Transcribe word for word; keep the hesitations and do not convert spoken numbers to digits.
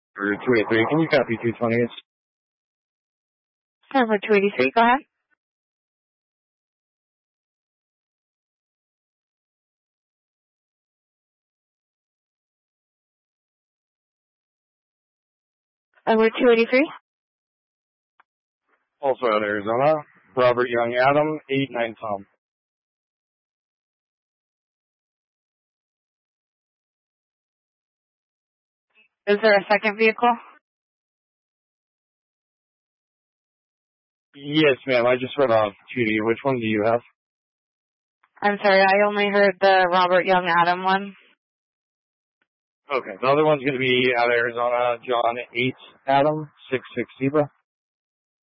For two eighty-three, can you copy two twenty? Number two eighty-three, go ahead. Number two eighty-three. Also out of Arizona, Robert Young Adam, eight nine Tom. Is there a second vehicle? Yes, ma'am. I just read off two to you. Which one do you have? I'm sorry, I only heard the Robert Young Adam one. Okay. The other one's going to be out of Arizona, John eight Adam, six six Zebra.